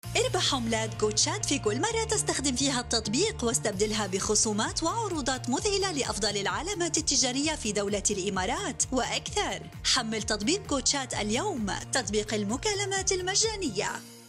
اربح عملات جوتشات في كل مرة تستخدم فيها التطبيق، واستبدلها بخصومات وعروضات مذهلة لأفضل العلامات التجارية في دولة الإمارات وأكثر. حمل تطبيق جوتشات اليوم، تطبيق المكالمات المجانية.